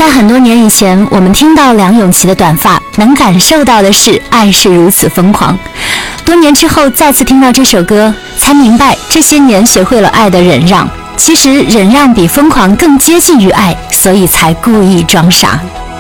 在很多年以前，我们听到梁咏琪的短发，能感受到的是爱是如此疯狂。多年之后再次听到这首歌，才明白这些年学会了爱的忍让，其实忍让比疯狂更接近于爱，所以才故意装傻。